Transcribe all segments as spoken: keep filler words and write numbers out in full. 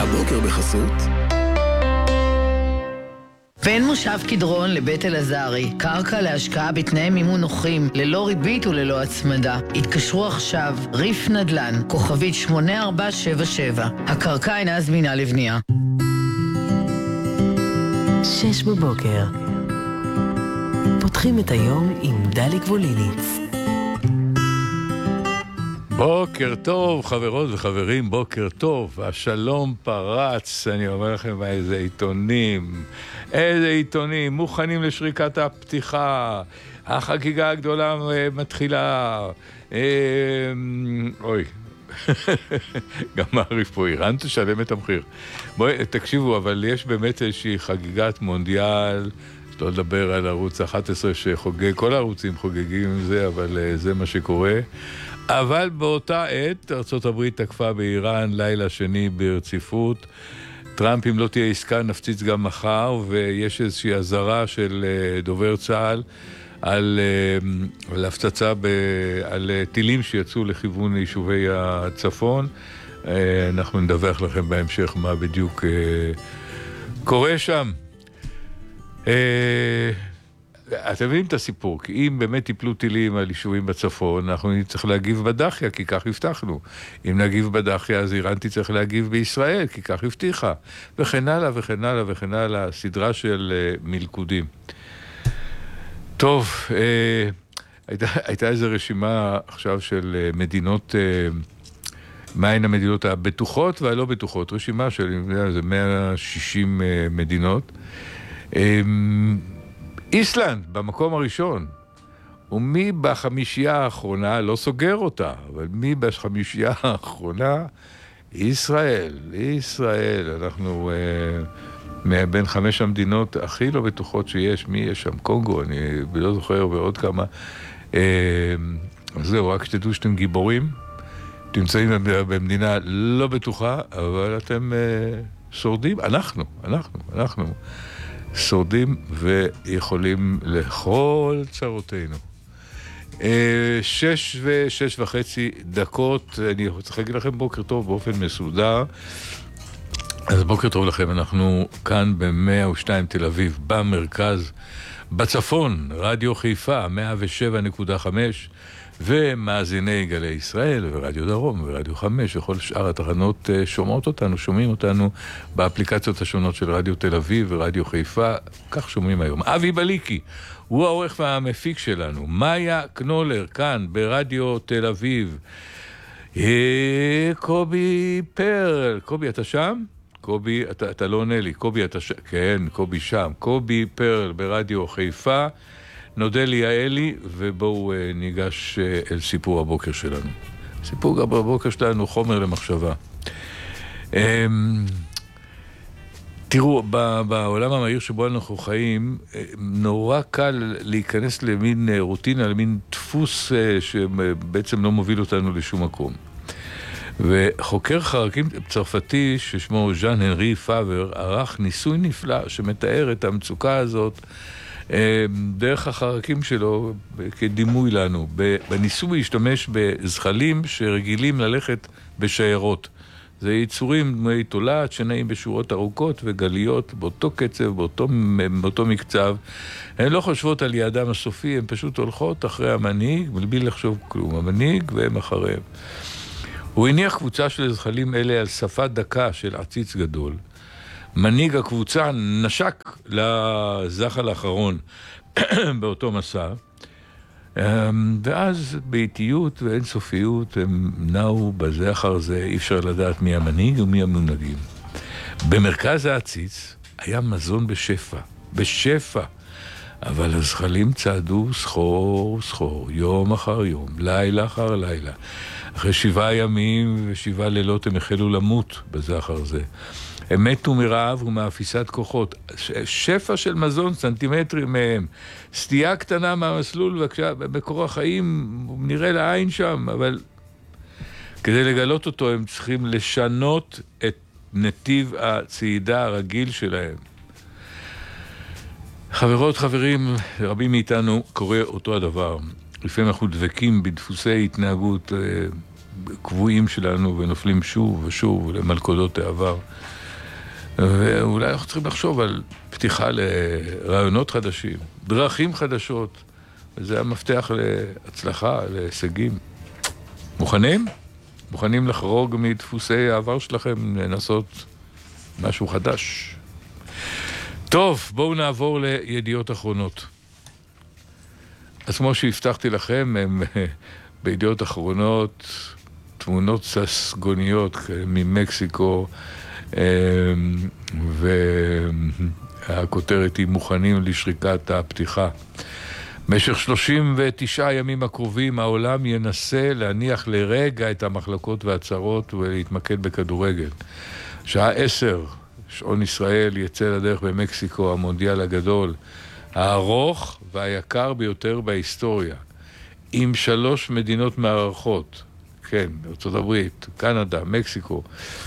הבוקר בחסות בין מושב קדרון לבית אלעזרי, קרקע להשקעה בתנאי מימון נוחים, ללא ריבית וללא הצמדה. התקשרו עכשיו, ריף נדל"ן, כוכבית שמונה ארבע שבע שבע. הקרקע אינה זמינה לבנייה. שש בבוקר. פותחים את היום עם דלי גבוליניץ. בוקר טוב, חברות וחברים, בוקר טוב. השלום פרץ, אני אומר לכם, איזה עיתונים, איזה עיתונים, מוכנים לשריקת הפתיחה, החגיגה הגדולה מתחילה. אוי, גם מעריף פה, איראן תשלם את המחיר. בואי, תקשיבו, אבל יש באמת איזושהי חגיגת מונדיאל, לא לדבר על ערוץ אחת עשרה שחוגג, כל הערוצים חוגגים עם זה, אבל זה מה שקורה. אבל באותה עת, ארצות הברית תקפה באיראן לילה שני ברציפות. טראמפ, אם לא תהיה עסקה, נפציץ גם מחר, ויש איזושהי הזרה של דובר צה"ל על, על הפצצה ב, על טילים שיצאו לכיוון יישובי הצפון. אנחנו נדווח לכם בהמשך מה בדיוק קורה שם. אתם מבינים את הסיפור, כי אם באמת טיפלו טילים על יישובים בצפון, אנחנו נצטרך להגיב בדחיה, כי כך הבטחנו. אם נגיב בדחיה, אז איראן תצטרך להגיב בישראל, כי כך הבטיחה. וכן הלאה וכן הלאה וכן הלאה, סדרה של uh, מלכודים. טוב, uh, הייתה, הייתה איזו רשימה עכשיו של uh, מדינות, uh, מהן המדינות הבטוחות והלא בטוחות, רשימה של זה מאה ושישים uh, מדינות. Uh, איסלנד במקום הראשון, ומי בחמישייה האחרונה, לא סוגר אותה, אבל מי בחמישייה האחרונה? ישראל, ישראל, אנחנו אה, בין חמש המדינות הכי לא בטוחות שיש, מי יש שם? קונגו, אני לא זוכר, ועוד כמה. אה, זהו, רק שתדעו שאתם גיבורים, תמצאים במדינה לא בטוחה, אבל אתם אה, שורדים, אנחנו, אנחנו, אנחנו. שורדים ויכולים לכל צרותינו. שש ושש וחצי דקות, אני צריך להגיד לכם בוקר טוב באופן מסודר. אז בוקר טוב לכם, אנחנו כאן ב-מאה ושתיים תל אביב, במרכז, בצפון, רדיו חיפה, מאה ושבע נקודה חמש, ומאזיני גלי ישראל, ורדיו דרום, ורדיו חמש, וכל שאר התחנות שומעות אותנו, שומעים אותנו באפליקציות השונות של רדיו תל אביב ורדיו חיפה, כך שומעים היום. אבי בליקי, הוא העורך והמפיק שלנו. מאיה קנולר, כאן ברדיו תל אביב. קובי פרל, קובי אתה שם? קובי, אתה, אתה לא עונה לי, קובי אתה שם, כן, קובי שם. קובי פרל ברדיו חיפה. נודה לי יעלי, ובואו ניגש אל סיפור הבוקר שלנו. סיפור הבוקר שלנו, חומר למחשבה. תראו, בעולם המהיר שבו אנחנו חיים, נורא קל להיכנס למין רוטינה, למין דפוס שבעצם לא מוביל אותנו לשום מקום. וחוקר חרקים צרפתי ששמו ז'אן הנרי פאבר ערך ניסוי נפלא שמתאר את המצוקה הזאת דרך החרקים שלו כדימוי לנו. בניסוי השתמש בזחלים שרגילים ללכת בשיירות. זה יצורים דמי תולעת שנעים בשורות ארוכות וגליות באותו קצב, באותו, באותו מקצב. הן לא חושבות על יעדם הסופי, הן פשוט הולכות אחרי המנהיג, בלי לחשוב כלום. המנהיג והם אחריהם. הוא הניח קבוצה של זחלים אלה על שפה דקה של עציץ גדול. מנהיג הקבוצה נשק לזחל האחרון באותו מסע, ואז באיטיות ואינסופיות הם נעו בזה אחר זה, אי אפשר לדעת מי המנהיג ומי המונהגים. במרכז העציץ היה מזון בשפע, בשפע, אבל הזחלים צעדו סחור סחור, יום אחר יום, לילה אחר לילה. אחרי שבעה ימים ושבעה לילות הם החלו למות בזה אחר זה. הם מתו מרעב ומאפיסת כוחות. שפע של מזון סנטימטרים מהם. סטייה קטנה מהמסלול, בקור החיים נראה לעין שם, אבל כדי לגלות אותו הם צריכים לשנות את נתיב הצעידה הרגיל שלהם. חברות, חברים, רבים מאיתנו קורא אותו הדבר. לפעמים אנחנו דבקים בדפוסי התנהגות קבועים שלנו ונופלים שוב ושוב למלכודות העבר. ואולי אנחנו צריכים לחשוב על פתיחה לרעיונות חדשים, דרכים חדשות, וזה המפתח להצלחה, להישגים. מוכנים? מוכנים לחרוג מדפוסי העבר שלכם, לנסות משהו חדש? טוב, בואו נעבור לידיעות אחרונות. אז כמו שהבטחתי לכם, הם בידיעות אחרונות, תמונות ססגוניות ממקסיקו, והכותרת היא מוכנים לשריקת הפתיחה. במשך שלושים ותשעה ימים הקרובים העולם ינסה להניח לרגע את המחלקות והצרות ולהתמקד בכדורגל. שעה עשר, שעון ישראל יצא לדרך במקסיקו, המונדיאל הגדול, הארוך והיקר ביותר בהיסטוריה, עם שלוש מדינות מארחות, כן, ארצות הברית, קנדה, מקסיקו,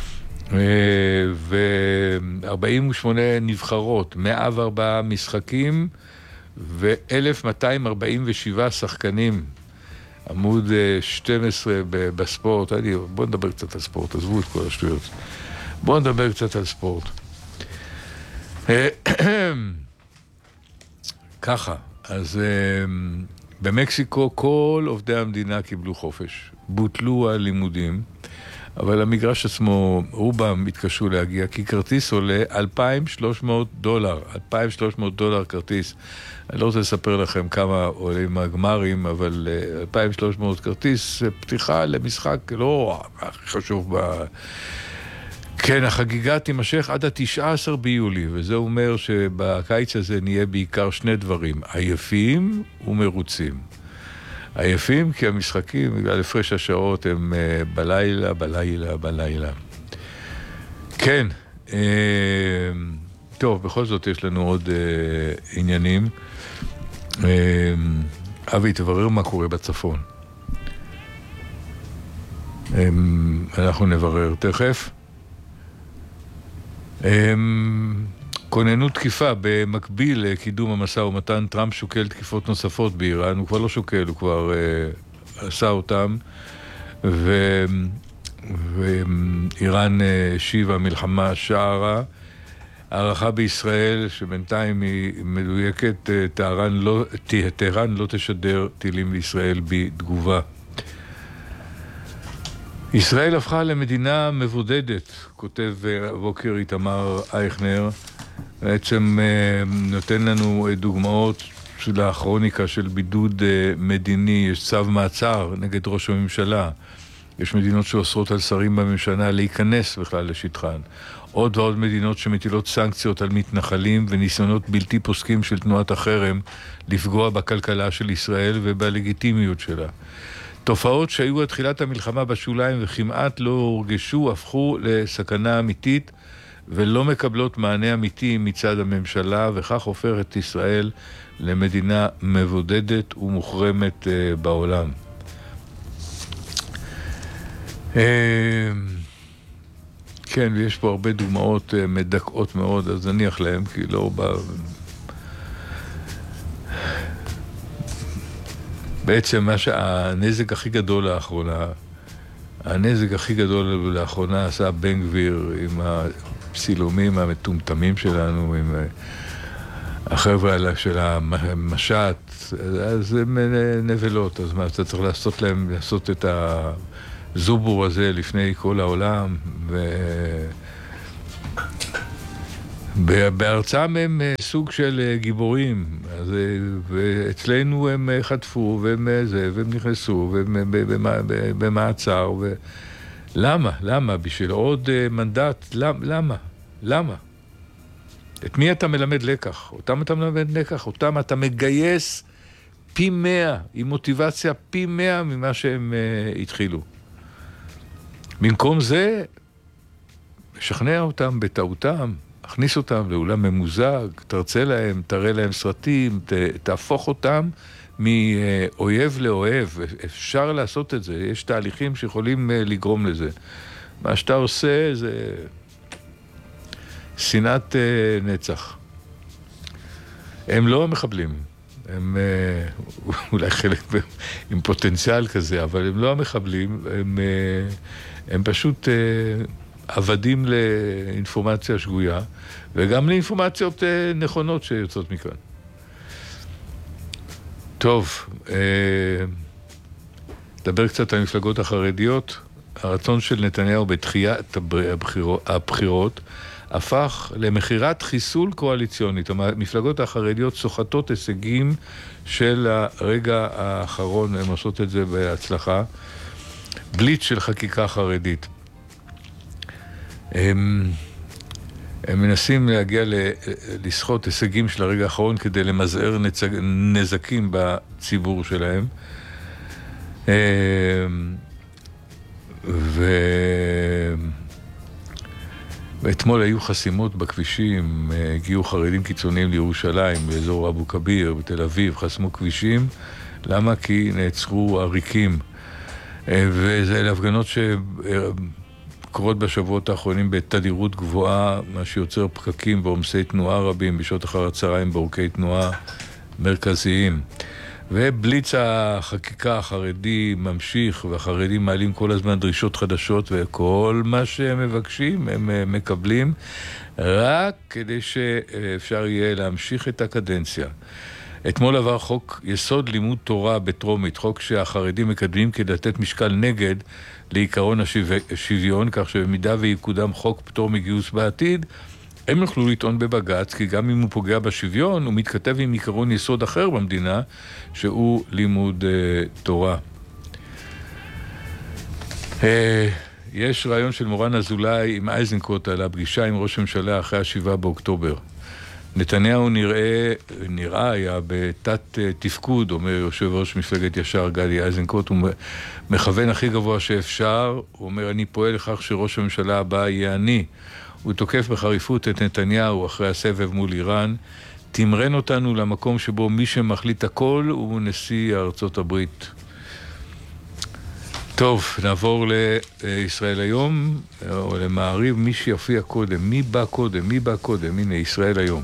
ו-ארבעים ושמונה נבחרות, מאה וארבעה משחקים ו-אלף מאתיים ארבעים ושבעה שחקנים. עמוד שתים עשרה בספורט. בואו נדבר קצת על ספורט, עזבו את כל השטויות. בואו נדבר קצת על ספורט. ככה, אז במקסיקו כל עובדי המדינה קיבלו חופש, בוטלו הלימודים, אבל המגרש עצמו, רובם התקשו להגיע, כי כרטיס עולה אלפיים ושלוש מאות דולר, אלפיים ושלוש מאות דולר כרטיס. אני לא רוצה לספר לכם כמה עולים הגמרים, אבל אלפיים ושלוש מאות כרטיס, פתיחה למשחק לא הכי חשוב ב... כן, החגיגה תימשך עד ה-תשעה עשר ביולי, וזה אומר שבקיץ הזה נהיה בעיקר שני דברים, עייפים ומרוצים. עייפים כי המשחקים, בגלל הפרש השעות, הם בלילה, בלילה, בלילה. כן, טוב, בכל זאת יש לנו עוד עניינים. אבי, תברר מה קורה בצפון. אנחנו נברר תכף. כוננות תקיפה במקביל לקידום המשא ומתן, טראמפ שוקל תקיפות נוספות באיראן, הוא כבר לא שוקל, הוא כבר uh, עשה אותם, ו... ואיראן השיבה מלחמה שערה. הערכה בישראל שבינתיים היא מדויקת, טהרן לא, טהרן לא תשדר טילים לישראל בתגובה. ישראל הפכה למדינה מבודדת, כותב הבוקר איתמר אייכנר, בעצם נותן לנו דוגמאות של הכרוניקה של בידוד מדיני, יש צו מעצר נגד ראש הממשלה, יש מדינות שאוסרות על שרים בממשלה להיכנס בכלל לשטחן, עוד ועוד מדינות שמטילות סנקציות על מתנחלים וניסיונות בלתי פוסקים של תנועת החרם לפגוע בכלכלה של ישראל ובלגיטימיות שלה. תופעות שהיו עד תחילת המלחמה בשוליים וכמעט לא הורגשו, הפכו לסכנה אמיתית ולא מקבלות מענה אמיתי מצד הממשלה, וכך הופך את ישראל למדינה מבודדת ומוחרמת uh, בעולם. Uh, כן, ויש פה הרבה דוגמאות uh, מדכאות מאוד, אז נניח להם, כי לא בא... בעצם מה שהנזק הכי גדול לאחרונה, הנזק הכי גדול לאחרונה עשה בן גביר עם הצילומים המטומטמים שלנו, עם החבר'ה של המשט, אז הם נבלות, אז מה, אתה צריך לעשות להם, לעשות את הזובור הזה לפני כל העולם, ו... בהרצם הם סוג של גיבורים, אז, ואצלנו הם חטפו, והם, זה, והם נכנסו, והם במעצר, ו... למה? למה? בשביל עוד מנדט? למה? למה? למה? את מי אתה מלמד לקח? אותם אתה מלמד לקח? אותם אתה מגייס פי מאה, עם מוטיבציה פי מאה ממה שהם uh, התחילו. במקום זה, לשכנע אותם בטעותם, הכניס אותם לאולם ממוזג, תרצה להם, תראה להם סרטים, ת, תהפוך אותם מאויב לאוהב. אפשר לעשות את זה, יש תהליכים שיכולים לגרום לזה. מה שאתה עושה זה שנאת נצח. הם לא מחבלים, הם אולי חלק עם פוטנציאל כזה, אבל הם לא המחבלים, הם, הם פשוט עבדים לאינפורמציה שגויה, וגם לאינפורמציות נכונות שיוצאות מכאן. טוב, נדבר קצת על המפלגות החרדיות. הרצון של נתניהו בתחיית הבחירות הפך למחירת חיסול קואליציונית. המפלגות החרדיות סוחטות הישגים של הרגע האחרון, הן עושות את זה בהצלחה. בליץ של חקיקה חרדית. הם, הם מנסים להגיע לסחוט הישגים של הרגע האחרון כדי למזער נצג, נזקים בציבור שלהם. ו... ואתמול היו חסימות בכבישים, הגיעו חרדים קיצוניים לירושלים, באזור אבו כביר, בתל אביב, חסמו כבישים. למה? כי נעצרו עריקים. וזה אלה הפגנות שקורות בשבועות האחרונים בתדירות גבוהה, מה שיוצר פקקים ועומסי תנועה רבים בשעות אחר הצהריים באורכי תנועה מרכזיים. ובליץ החקיקה החרדי ממשיך, והחרדים מעלים כל הזמן דרישות חדשות, וכל מה שהם מבקשים הם מקבלים, רק כדי שאפשר יהיה להמשיך את הקדנציה. אתמול עבר חוק יסוד לימוד תורה בטרומית, חוק שהחרדים מקדמים כדי לתת משקל נגד לעיקרון השוויון, כך שבמידה ויקודם חוק פטור מגיוס בעתיד, הם יוכלו לטעון בבג"ץ, כי גם אם הוא פוגע בשוויון, הוא מתכתב עם עיקרון יסוד אחר במדינה, שהוא לימוד אה, תורה. אה, יש רעיון של מורן אזולאי עם אייזנקוט על הפגישה עם ראש הממשלה אחרי השבעה באוקטובר. נתניהו נראה, נראה היה בתת תפקוד, אומר יושב ראש מפלגת ישר גדי אייזנקוט, הוא מכוון הכי גבוה שאפשר, הוא אומר, אני פועל לכך שראש הממשלה הבא יהיה אני. הוא תוקף בחריפות את נתניהו אחרי הסבב מול איראן, תמרן אותנו למקום שבו מי שמחליט הכל הוא נשיא ארצות הברית. טוב, נעבור לישראל היום, או למעריב, מי שיופיע קודם, מי בא קודם, מי בא קודם, הנה ישראל היום.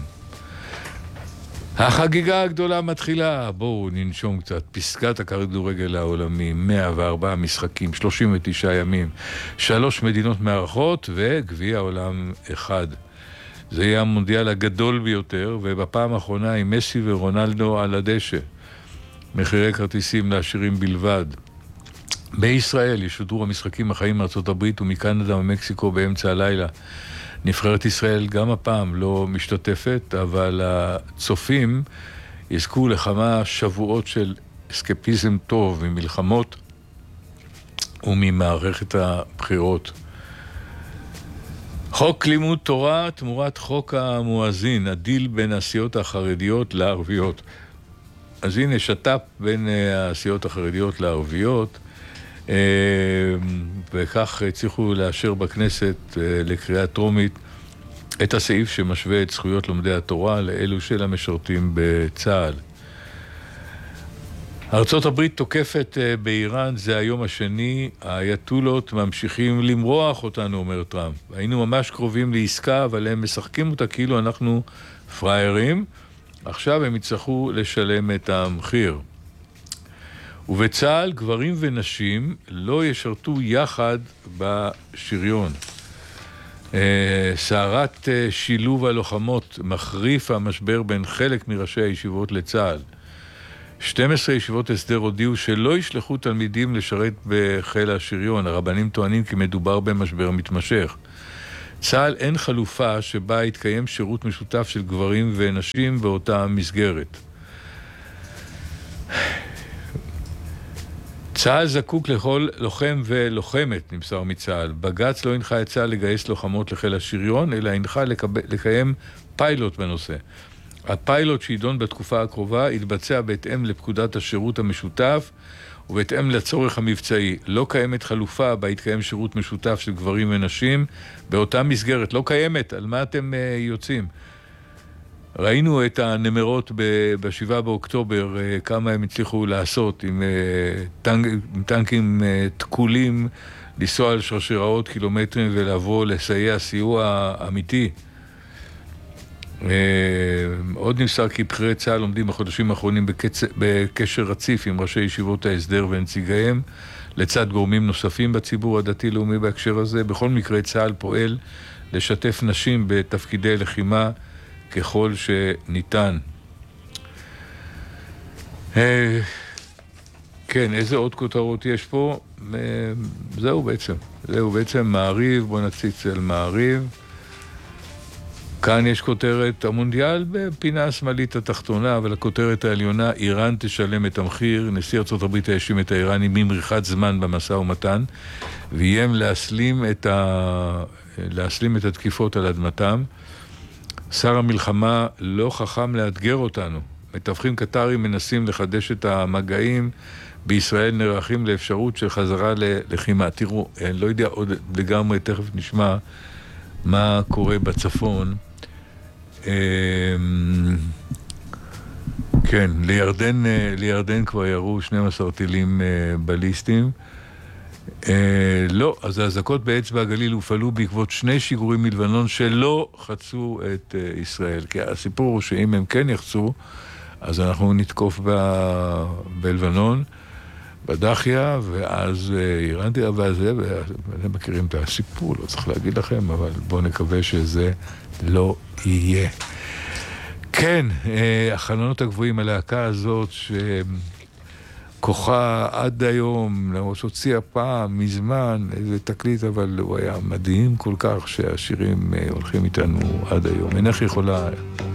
החגיגה הגדולה מתחילה, בואו ננשום קצת, פסקת הכדורגל העולמי, מאה וארבעה משחקים, שלושים ותשעה ימים, שלוש מדינות מארחות וגביע העולם אחד. זה יהיה המונדיאל הגדול ביותר, ובפעם האחרונה עם מסי ורונלדו על הדשא. מחירי כרטיסים לעשירים בלבד. בישראל ישודרו המשחקים החיים מארצות הברית ומקנדה ומקסיקו באמצע הלילה. נבחרת ישראל גם הפעם לא משתתפת, אבל הצופים יזכו לכמה שבועות של אסקפיזם טוב ממלחמות וממערכת הבחירות. חוק לימוד תורה תמורת חוק המואזין, הדיל בין הסיעות החרדיות לערביות. אז הנה שת"פ בין הסיעות החרדיות לערביות, וכך הצליחו לאשר בכנסת לקריאה טרומית את הסעיף שמשווה את זכויות לומדי התורה לאלו של המשרתים בצה"ל. ארצות הברית תוקפת באיראן, זה היום השני, האייתולות ממשיכים למרוח אותנו, אומר טראמפ. היינו ממש קרובים לעסקה, אבל הם משחקים אותה כאילו אנחנו פריירים, עכשיו הם יצטרכו לשלם את המחיר. ובצה"ל גברים ונשים לא ישרתו יחד בשריון. סערת שילוב הלוחמות מחריף המשבר בין חלק מראשי הישיבות לצה"ל. שתים עשרה ישיבות הסדר הודיעו שלא ישלחו תלמידים לשרת בחיל השריון. הרבנים טוענים כי מדובר במשבר מתמשך. צה"ל אין חלופה שבה יתקיים שירות משותף של גברים ונשים באותה מסגרת. צה"ל זקוק לכל לוחם ולוחמת, נמסר מצה"ל. בג"ץ לא הנחה את צה"ל לגייס לוחמות לחיל השריון, אלא הנחה לקיים פיילוט בנושא. הפיילוט שידון בתקופה הקרובה יתבצע בהתאם לפקודת השירות המשותף ובהתאם לצורך המבצעי. לא קיימת חלופה בה יתקיים שירות משותף של גברים ונשים באותה מסגרת. לא קיימת. על מה אתם uh, יוצאים? ראינו את הנמרות בשבעה באוקטובר, כמה הם הצליחו לעשות עם, טנק, עם טנקים תקולים, לנסוע על שרשראות קילומטרים ולבוא לסייע סיוע אמיתי. עוד נמסר כי בכירי צה"ל עומדים בחודשים האחרונים בקצ... בקשר רציף עם ראשי ישיבות ההסדר ונציגיהם, לצד גורמים נוספים בציבור הדתי-לאומי בהקשר הזה. בכל מקרה צה"ל פועל לשתף נשים בתפקידי לחימה ככל שניתן. כן, איזה עוד כותרות יש פה? זהו בעצם. זהו בעצם מעריב, בוא נציץ על מעריב. כאן יש כותרת המונדיאל בפינה השמאלית התחתונה, אבל הכותרת העליונה, איראן תשלם את המחיר. נשיא ארצות הברית האשים את האיראנים ממריחת זמן במשא ומתן, ואיים להסלים את, ה... להסלים את התקיפות על אדמתם. שר המלחמה לא חכם לאתגר אותנו. מתווכים קטרים מנסים לחדש את המגעים, בישראל נערכים לאפשרות של חזרה ללחימה. תראו, אני לא יודע עוד לגמרי, תכף נשמע מה קורה בצפון. כן, לירדן, לירדן כבר ירו שנים עשר טילים בליסטיים. לא, אז האזעקות באצבע הגליל הופעלו בעקבות שני שיגורים מלבנון שלא חצו את ישראל. כי הסיפור הוא שאם הם כן יחצו, אז אנחנו נתקוף ב... בלבנון, בדחיה, ואז איראן תראה זה, ואתם מכירים את הסיפור, לא צריך להגיד לכם, אבל בואו נקווה שזה לא יהיה. כן, החלונות הגבוהים, הלהקה הזאת, שכוחה עד היום, למרות שהוציאה פעם, מזמן, איזה תקליט, אבל הוא היה מדהים כל כך, שהשירים הולכים איתנו עד היום. אינך יכולה